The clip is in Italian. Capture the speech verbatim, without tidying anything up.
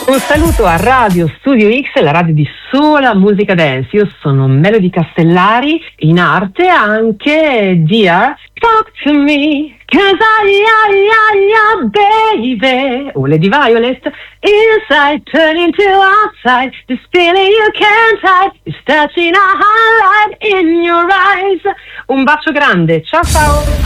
Un saluto a Radio Studio X, la radio di sola musica dance. Io sono Melody Castellari, in arte anche Dear Talk to Me, cause I, I, I, I, baby. O Lady Violet, inside turning to outside, this feeling you can't hide, is touching a highlight in your eyes. Un bacio grande, ciao ciao.